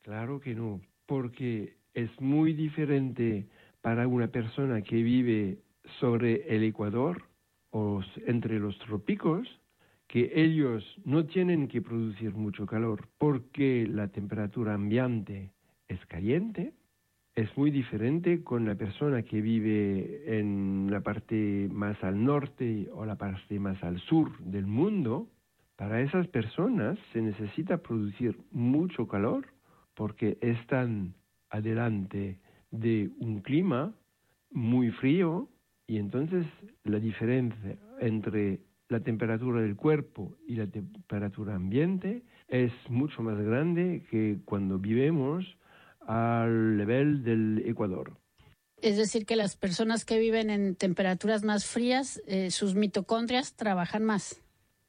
Claro que no, porque es muy diferente para una persona que vive sobre el Ecuador o entre los trópicos, que ellos no tienen que producir mucho calor porque la temperatura ambiente es caliente. Es muy diferente con la persona que vive en la parte más al norte o la parte más al sur del mundo. Para esas personas se necesita producir mucho calor porque están adelante de un clima muy frío y entonces la diferencia entre la temperatura del cuerpo y la temperatura ambiente es mucho más grande que cuando vivimos al nivel del Ecuador. Es decir, que las personas que viven en temperaturas más frías, sus mitocondrias trabajan más.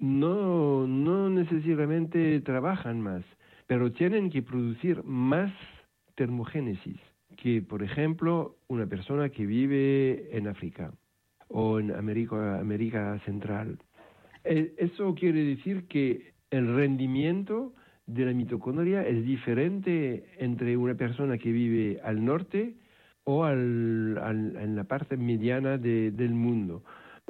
No necesariamente trabajan más, pero tienen que producir más termogénesis que, por ejemplo, una persona que vive en África o en América Central. Eso quiere decir que el rendimiento de la mitocondria es diferente entre una persona que vive al norte o en la parte mediana del mundo.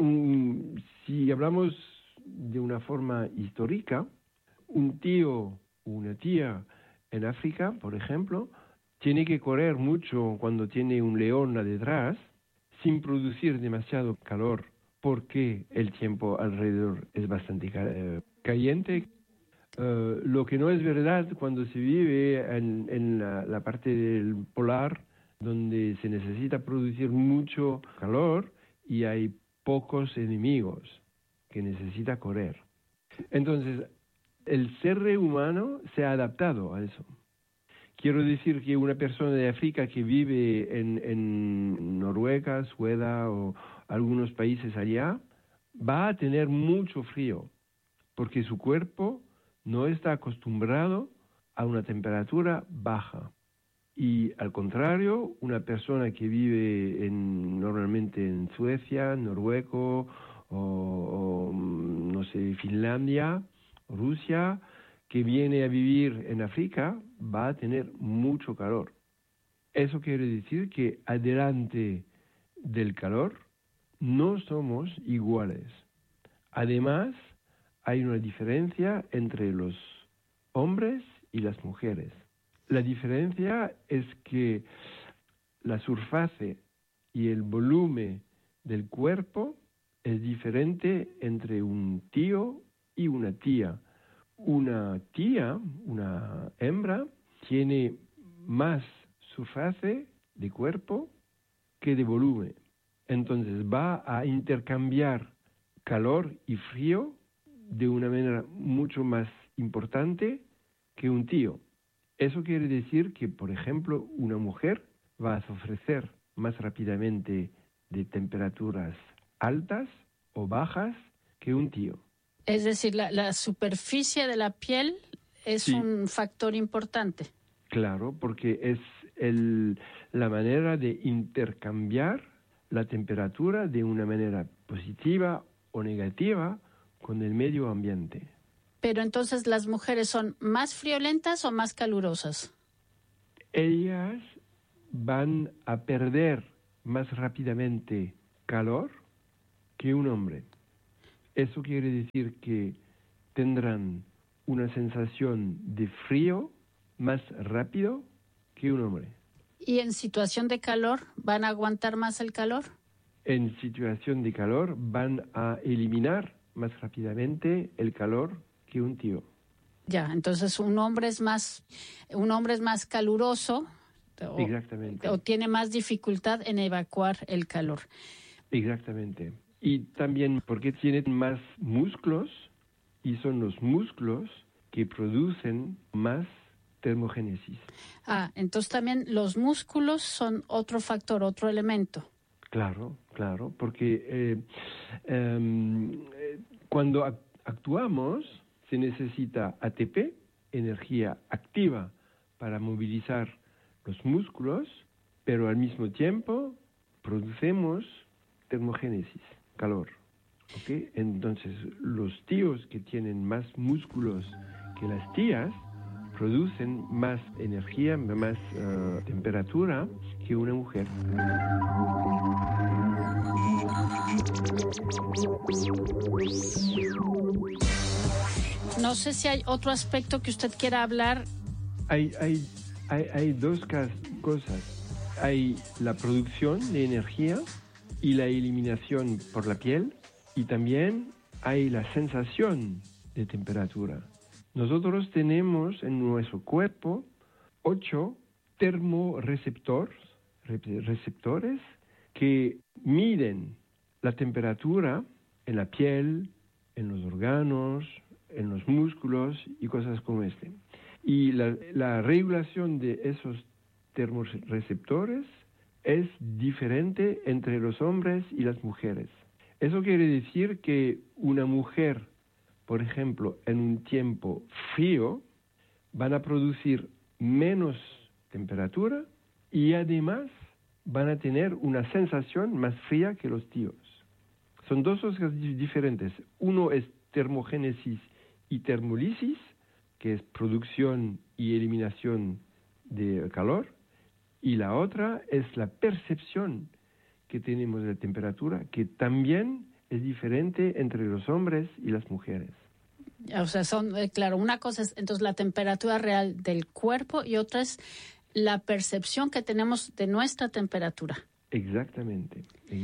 Si hablamos de una forma histórica, un tío o una tía en África, por ejemplo, tiene que correr mucho cuando tiene un león detrás sin producir demasiado calor porque el tiempo alrededor es bastante caliente. Lo que no es verdad cuando se vive en la parte del polar, donde se necesita producir mucho calor y hay pocos enemigos que necesita correr. Entonces, el ser humano se ha adaptado a eso. Quiero decir que una persona de África que vive en Noruega, Suecia o algunos países allá, va a tener mucho frío, porque su cuerpo no está acostumbrado a una temperatura baja. Y al contrario, una persona que vive normalmente en Suecia, Noruega o no sé, Finlandia, Rusia, que viene a vivir en África, va a tener mucho calor. Eso quiere decir que adelante del calor no somos iguales. Además, hay una diferencia entre los hombres y las mujeres. La diferencia es que la superficie y el volumen del cuerpo es diferente entre un tío y una tía. Una tía, una hembra, tiene más superficie de cuerpo que de volumen. Entonces va a intercambiar calor y frío de una manera mucho más importante que un tío. Eso quiere decir que, por ejemplo, una mujer va a sufrir más rápidamente de temperaturas altas o bajas que un tío. Es decir, la superficie de la piel es Sí, un factor importante. claro, porque es la manera de intercambiar la temperatura de una manera positiva o negativa con el medio ambiente. Pero entonces, ¿las mujeres son más friolentas o más calurosas? Ellas van a perder más rápidamente calor que un hombre. Eso quiere decir que tendrán una sensación de frío más rápido que un hombre. ¿Y en situación de calor van a aguantar más el calor? En situación de calor van a eliminar más rápidamente el calor que un tío. Ya, entonces un hombre es más caluroso Exactamente. o tiene más dificultad en evacuar el calor. Exactamente. Y también porque tienen más músculos y son los músculos que producen más termogénesis. Entonces también los músculos son otro factor, otro elemento. Claro, porque cuando actuamos se necesita ATP, energía activa, para movilizar los músculos, pero al mismo tiempo producemos termogénesis, calor. ¿Okay? Entonces, los tíos que tienen más músculos que las tías producen más energía, más temperatura que una mujer. No sé si hay otro aspecto que usted quiera hablar. Hay dos cosas. Hay la producción de energía y la eliminación por la piel, y también hay la sensación de temperatura. Nosotros tenemos en nuestro cuerpo 8 termorreceptores que miden la temperatura en la piel, en los órganos, en los músculos y cosas como este. Y la regulación de esos termorreceptores es diferente entre los hombres y las mujeres. Eso quiere decir que una mujer, por ejemplo, en un tiempo frío, van a producir menos temperatura y además van a tener una sensación más fría que los tíos. Son dos cosas diferentes. Uno es termogénesis y termolisis, que es producción y eliminación de calor, y la otra es la percepción que tenemos de la temperatura, que también es diferente entre los hombres y las mujeres. O sea, claro, una cosa es entonces la temperatura real del cuerpo y otra es la percepción que tenemos de nuestra temperatura. Exactamente.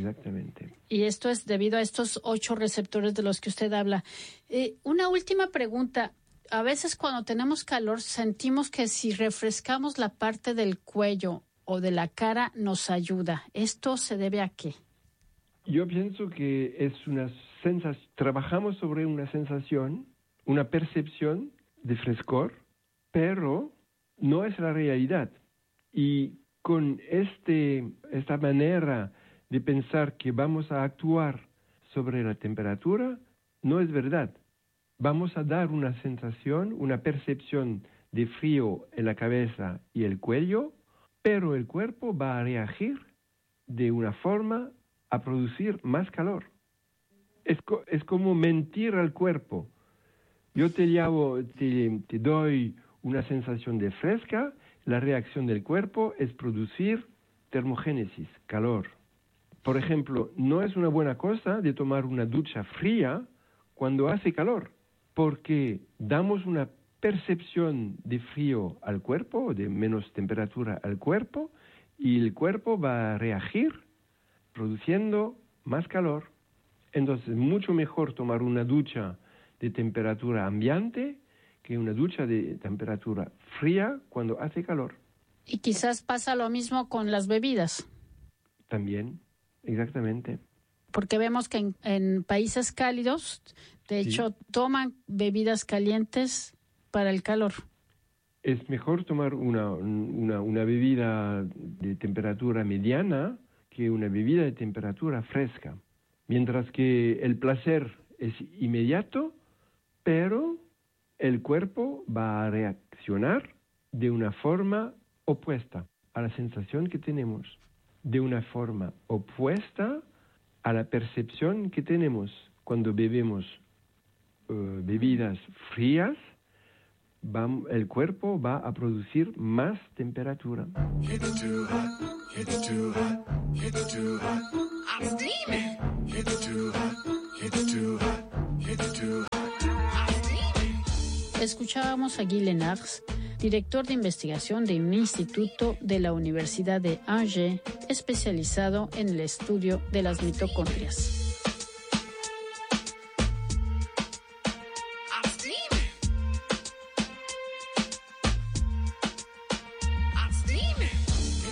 Y esto es debido a estos 8 receptores de los que usted habla. Una última pregunta. A veces cuando tenemos calor sentimos que si refrescamos la parte del cuello o de la cara nos ayuda. ¿Esto se debe a qué? Yo pienso que es una sensación. Trabajamos sobre una sensación, una percepción de frescor, pero no es la realidad. Y con esta manera de pensar que vamos a actuar sobre la temperatura, no es verdad. Vamos a dar una sensación, una percepción de frío en la cabeza y el cuello, pero el cuerpo va a reagir de una forma a producir más calor. Es como mentir al cuerpo. Yo te doy una sensación de fresca, la reacción del cuerpo es producir termogénesis, calor. Por ejemplo, no es una buena cosa de tomar una ducha fría cuando hace calor, porque damos una percepción de frío al cuerpo, de menos temperatura al cuerpo, y el cuerpo va a reagir produciendo más calor. Entonces, mucho mejor tomar una ducha de temperatura ambiente que una ducha de temperatura fría cuando hace calor. Y quizás pasa lo mismo con las bebidas. También, exactamente. Porque vemos que en países cálidos, de hecho, toman bebidas calientes para el calor. Es mejor tomar una bebida de temperatura mediana que una bebida de temperatura fresca. Mientras que el placer es inmediato, pero el cuerpo va a reaccionar de una forma opuesta a la sensación que tenemos, de una forma opuesta a la percepción que tenemos cuando bebemos bebidas frías. El cuerpo va a producir más temperatura. Escuchábamos a Guy Lenars, director de investigación de un instituto de la Universidad de Angers, especializado en el estudio de las mitocondrias.